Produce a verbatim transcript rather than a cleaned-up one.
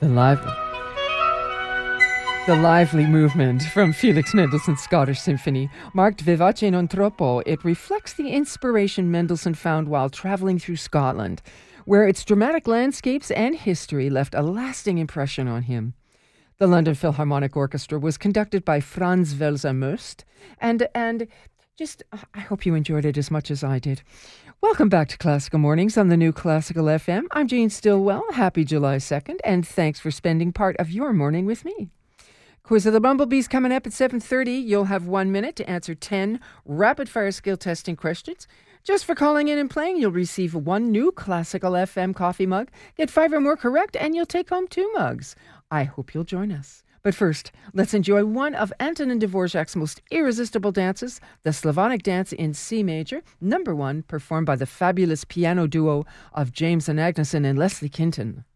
The lively, the lively movement from Felix Mendelssohn's Scottish Symphony, marked Vivace non troppo. It reflects the inspiration Mendelssohn found while traveling through Scotland, where its dramatic landscapes and history left a lasting impression on him. The London Philharmonic Orchestra was conducted by Franz Welser-Möst, and and just, I hope you enjoyed it as much as I did. Welcome back to Classical Mornings on the new Classical F M. I'm Jane Stillwell. Happy July second, and thanks for spending part of your morning with me. Quiz of the Bumblebees coming up at seven thirty. You'll have one minute to answer ten rapid-fire skill testing questions. Just for calling in and playing, you'll receive one new Classical F M coffee mug. Get five or more correct, and you'll take home two mugs. I hope you'll join us. But first, let's enjoy one of Antonin Dvorak's most irresistible dances, the Slavonic Dance in C major, number one, performed by the fabulous piano duo of James Agneson and Leslie Kinton.